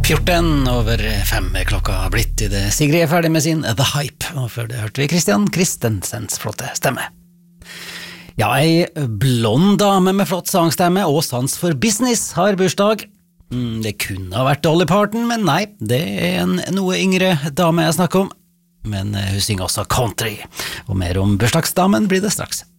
14 over 5 klokka har blitt I det. Sigrid ferdig med sin The Hype, og før det hørte vi Christian Christensens flotte stemme. Ja, ei blond dame med flott sangstemme og sans for business har bursdag. Det kunne ha vært Dolly Parton, men nei, det en noe yngre dame jeg snakker om. Men hun synger også country, og mer om bursdagsdamen blir det straks.